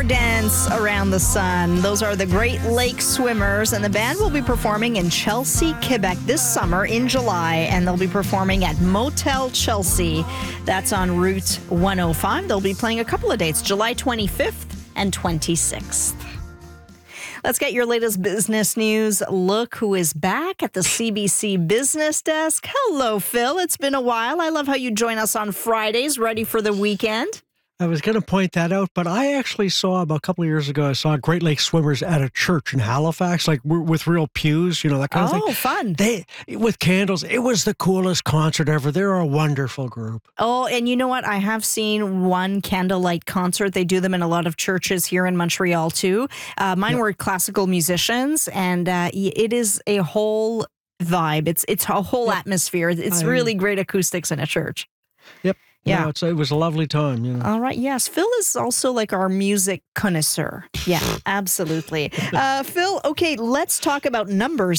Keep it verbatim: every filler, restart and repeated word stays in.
more Dance Around the Sun. Those are the Great Lakes Swimmers, and the band will be performing in Chelsea, Quebec this summer in July, and they'll be performing at Motel Chelsea. That's on Route one oh five. They'll be playing a couple of dates, July twenty-fifth and twenty-sixth. Let's get your latest business news. Look who is back at the C B C Business Desk. Hello, Phil. It's been a while. I love how you join us on Fridays, ready for the weekend. I was going to point that out, but I actually saw about a couple of years ago, I saw Great Lakes Swimmers at a church in Halifax, like with real pews, you know, that kind oh, of thing. Oh, fun. They, with candles. It was the coolest concert ever. They're a wonderful group. Oh, and you know what? I have seen one candlelight concert. They do them in a lot of churches here in Montreal, too. Uh, mine yep. were classical musicians, and uh, it is a whole vibe. It's, it's a whole yep. atmosphere. It's I, really great acoustics in a church. Yep. Yeah, no, it's, it was a lovely time. You know. All right. Yes. Phil is also like our music connoisseur. Yeah, absolutely. Uh, Phil, okay, let's talk about numbers.